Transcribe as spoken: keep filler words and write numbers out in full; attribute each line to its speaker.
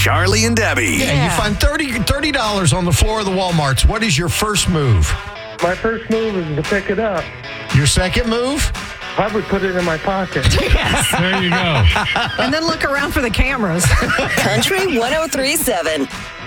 Speaker 1: Charlie and Debbie.
Speaker 2: Yeah, you find thirty dollars on the floor of the Walmarts. What is your first move?
Speaker 3: My first move is to pick it up.
Speaker 2: Your second move?
Speaker 3: I would put it in my pocket.
Speaker 4: Yes.
Speaker 5: There you go.
Speaker 4: And then look around for the cameras.
Speaker 6: Country one oh three point seven.